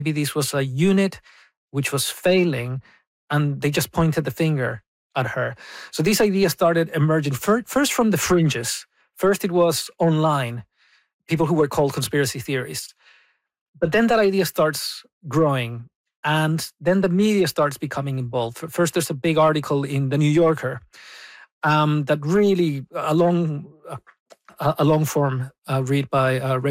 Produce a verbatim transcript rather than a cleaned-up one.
maybe this was a unit which was failing, and they just pointed the finger at her. So these ideas started emerging fir- first from the fringes. First, it was online, people who were called conspiracy theorists. But then that idea starts growing, and then the media starts becoming involved. First, there's a big article in the New Yorker um, that really, a long, a long form uh, read by uh,